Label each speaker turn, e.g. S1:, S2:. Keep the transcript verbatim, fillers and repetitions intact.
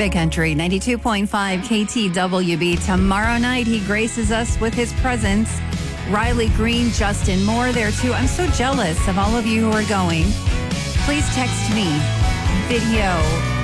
S1: Big Country, ninety-two point five K T W B. Tomorrow night, he graces us with his presence. Riley Green, Justin Moore there too. I'm so jealous of all of you who are going. Please text me video